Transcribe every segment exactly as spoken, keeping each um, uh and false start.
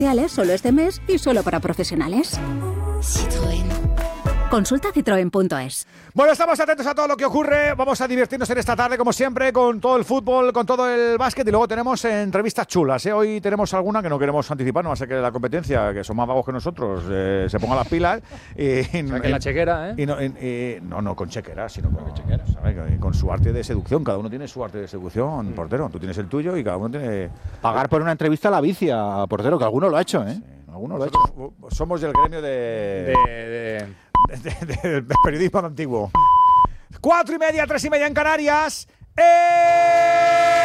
Solo este mes y solo para profesionales. Citroën. Consulta citroen punto es. Bueno, estamos atentos a todo lo que ocurre. Vamos a divertirnos en esta tarde, como siempre, con todo el fútbol, con todo el básquet. Y luego tenemos entrevistas chulas, ¿eh? Hoy tenemos alguna que no queremos anticipar, no va a ser que la competencia, que son más vagos que nosotros, eh, se ponga las pilas. Y, o sea, que la chequera, ¿eh? Y no, y, y, no, no con chequera, sino con, no, chequera, ¿sabes? Con su arte de seducción. Cada uno tiene su arte de seducción, sí. Portero. Tú tienes el tuyo y cada uno tiene... Pagar por una entrevista a la vicia, portero, que alguno lo ha hecho, ¿eh? Sí. Alguno lo ha hecho. Somos del gremio de... de, de... De, de, de, de periodismo antiguo. Cuatro y media, tres y media en Canarias. ¡Eh!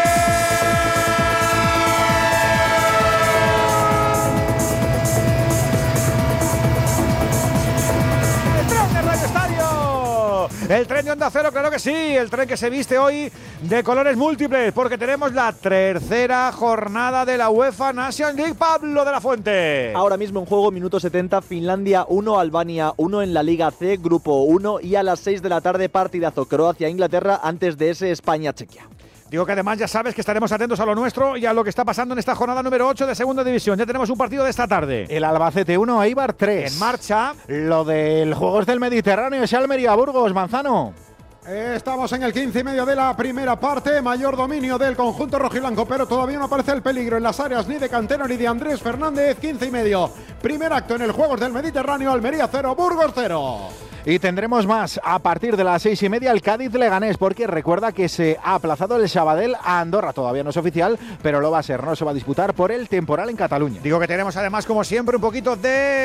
¡El tren de Radio Estadio! El tren de Onda Cero, claro que sí. El tren que se viste hoy de colores múltiples, porque tenemos la tercera jornada de la UEFA Nations League. Pablo de la Fuente. Ahora mismo en juego, minuto setenta, Finlandia uno, Albania uno en la Liga C, Grupo uno, y a las seis de la tarde, partidazo Croacia-Inglaterra, antes de ese España-Chequia. Digo que además ya sabes que estaremos atentos a lo nuestro y a lo que está pasando en esta jornada número ocho de Segunda División. Ya tenemos un partido de esta tarde. El Albacete uno, Eibar tres. En marcha. Lo del Juegos del Mediterráneo, ese Almería-Burgos, Manzano. Estamos en el quince y medio de la primera parte, mayor dominio del conjunto rojiblanco, pero todavía no aparece el peligro en las áreas ni de Cantero ni de Andrés Fernández. Quince y medio, primer acto en el Juegos del Mediterráneo, Almería cero, Burgos cero. Y tendremos más a partir de las seis y media el Cádiz-Leganés, porque recuerda que se ha aplazado el Sabadell a Andorra. Todavía no es oficial, pero lo va a ser. No se va a disputar por el temporal en Cataluña. Digo que tenemos además, como siempre, un poquito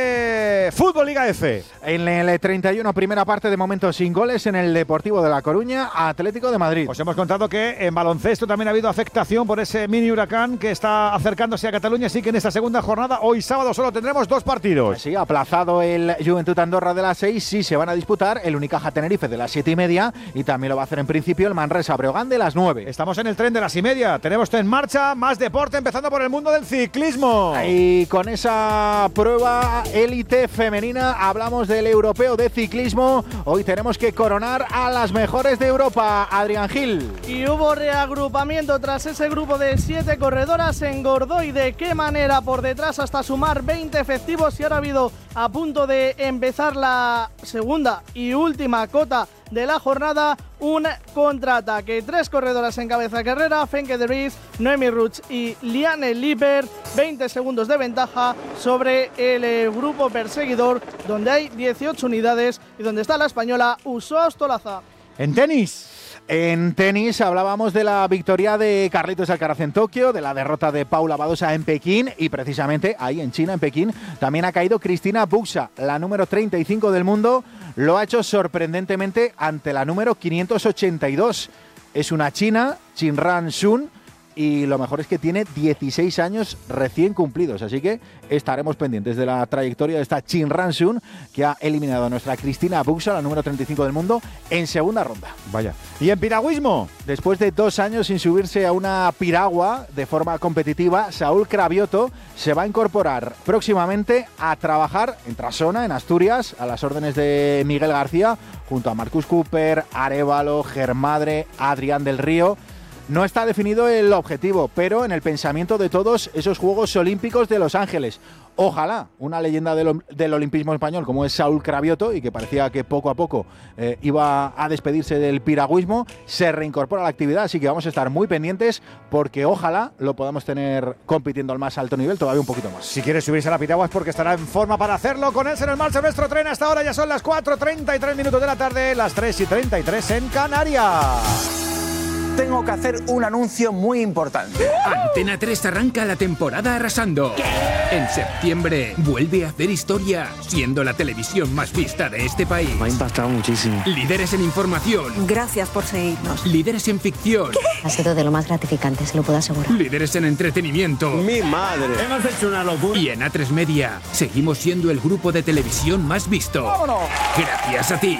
de fútbol Liga F. En el treinta y uno, primera parte, de momento sin goles en el Deportivo de La Coruña, Atlético de Madrid. Os hemos contado que en baloncesto también ha habido afectación por ese mini huracán que está acercándose a Cataluña, así que en esta segunda jornada, hoy sábado, solo tendremos dos partidos. Sí, aplazado el Juventud Andorra de las seis, sí se van a disputar el Unicaja Tenerife de las siete y media, y también lo va a hacer en principio el Manresa Breogán de las nueve. Estamos en el tren de las y media, tenemos en marcha más deporte, empezando por el mundo del ciclismo. Y con esa prueba élite femenina hablamos del europeo de ciclismo. Hoy tenemos que coronar a las mejores de Europa, Adrián Gil. Y hubo reagrupamiento tras ese grupo de siete corredoras, se engordó, y de qué manera, por detrás hasta sumar veinte efectivos, y ahora ha habido, a punto de empezar la segunda y última cota de la jornada, un contraataque. Tres corredoras en cabeza de carrera, Femke de Vries, Noemi Ruch y Liane Lippert, veinte segundos de ventaja sobre el eh, grupo perseguidor, donde hay dieciocho unidades y donde está la española Usoa Ostolaza. En tenis. En tenis hablábamos de la victoria de Carlitos Alcaraz en Tokio, de la derrota de Paula Badosa en Pekín, y precisamente ahí en China, en Pekín, también ha caído Cristina Buxa, la número treinta y cinco del mundo. Lo ha hecho sorprendentemente ante la número quinientos ochenta y dos. Es una china, Chinran Shun, y lo mejor es que tiene dieciséis años recién cumplidos, así que estaremos pendientes de la trayectoria de esta Chinran Shun, que ha eliminado a nuestra Cristina Buxa, la número treinta y cinco del mundo, en segunda ronda. Vaya. ¿Y en piragüismo? Después de dos años sin subirse a una piragua de forma competitiva, Saúl Cravioto se va a incorporar próximamente a trabajar en Trasona, en Asturias, a las órdenes de Miguel García, junto a Marcus Cooper, Arévalo, Germadre, Adrián del Río. No está definido el objetivo, pero en el pensamiento de todos, esos Juegos Olímpicos de Los Ángeles. Ojalá una leyenda del, del olimpismo español como es Saúl Cravioto, y que parecía que poco a poco eh, iba a despedirse del piragüismo, se reincorpora a la actividad, así que vamos a estar muy pendientes, porque ojalá lo podamos tener compitiendo al más alto nivel todavía un poquito más. Si quiere subirse a la piragua es porque estará en forma para hacerlo. Con él en el marcha nuestro tren. Hasta ahora ya son las cuatro y treinta y tres minutos de la tarde, las tres y treinta y tres en Canarias. Tengo que hacer un anuncio muy importante. Antena tres arranca la temporada arrasando. ¿Qué? En septiembre vuelve a hacer historia, siendo la televisión más vista de este país. Me ha impactado muchísimo. Líderes en información. Gracias por seguirnos. Líderes en ficción. ¿Qué? Ha sido de lo más gratificante, se lo puedo asegurar. Líderes en entretenimiento. ¡Mi madre! Hemos hecho una locura. Y en A tres Media seguimos siendo el grupo de televisión más visto. ¡Vámonos! Gracias a ti.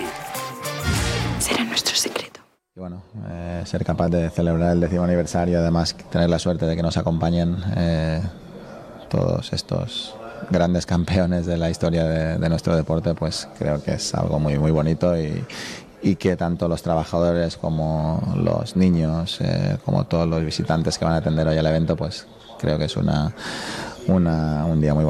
Será nuestro secreto. Y bueno, eh, ser capaz de celebrar el décimo aniversario, además tener la suerte de que nos acompañen eh, todos estos grandes campeones de la historia de, de nuestro deporte, pues creo que es algo muy muy bonito, y, y que tanto los trabajadores como los niños, eh, como todos los visitantes que van a atender hoy al evento, pues creo que es una, una, un día muy bonito.